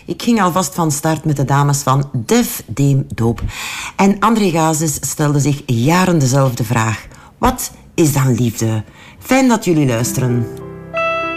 Ik ging alvast van start met de dames van Def Deem Doop. En André Gazes stelde zich jaren dezelfde vraag. Wat is dan liefde? Fijn dat jullie luisteren.